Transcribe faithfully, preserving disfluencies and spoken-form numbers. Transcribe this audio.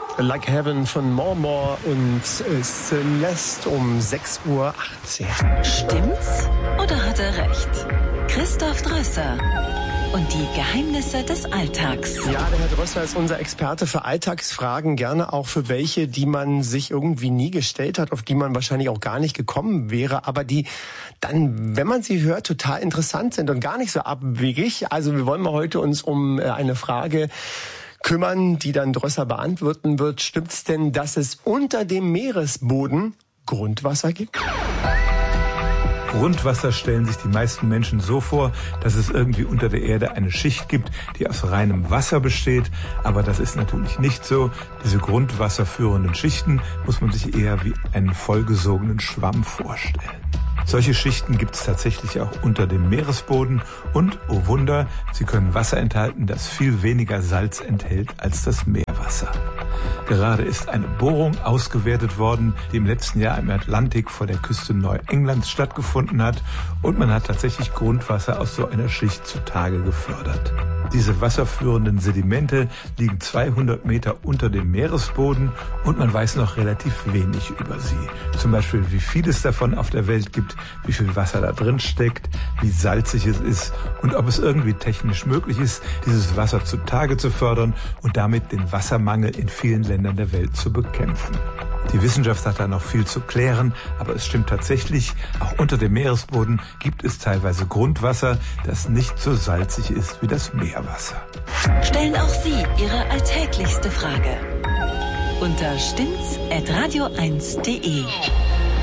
Like Heaven von More More und Celeste um sechs Uhr achtzehn. Stimmt's oder hat er recht? Christoph Drösser und die Geheimnisse des Alltags. Ja, der Herr Drösser ist unser Experte für Alltagsfragen, gerne auch für welche, die man sich irgendwie nie gestellt hat, auf die man wahrscheinlich auch gar nicht gekommen wäre, aber die dann, wenn man sie hört, total interessant sind und gar nicht so abwegig. Also wir wollen mal heute uns um eine Frage kümmern, die dann Drösser beantworten wird. Stimmt's denn, dass es unter dem Meeresboden Grundwasser gibt? Grundwasser stellen sich die meisten Menschen so vor, dass es irgendwie unter der Erde eine Schicht gibt, die aus reinem Wasser besteht. Aber das ist natürlich nicht so. Diese grundwasserführenden Schichten muss man sich eher wie einen vollgesogenen Schwamm vorstellen. Solche Schichten gibt es tatsächlich auch unter dem Meeresboden und, oh Wunder, sie können Wasser enthalten, das viel weniger Salz enthält als das Meerwasser. Gerade ist eine Bohrung ausgewertet worden, die im letzten Jahr im Atlantik vor der Küste Neuenglands stattgefunden hat, und man hat tatsächlich Grundwasser aus so einer Schicht zutage gefördert. Diese wasserführenden Sedimente liegen zweihundert Meter unter dem Meeresboden und man weiß noch relativ wenig über sie. Zum Beispiel, wie viel es davon auf der Welt gibt, wie viel Wasser da drin steckt, wie salzig es ist und ob es irgendwie technisch möglich ist, dieses Wasser zutage zu fördern und damit den Wassermangel in vielen Ländern der Welt zu bekämpfen. Die Wissenschaft hat da noch viel zu klären, aber es stimmt tatsächlich, auch unter dem Meeresboden gibt es teilweise Grundwasser, das nicht so salzig ist wie das Meerwasser. Stellen auch Sie Ihre alltäglichste Frage unter stimmt's at radio eins punkt de.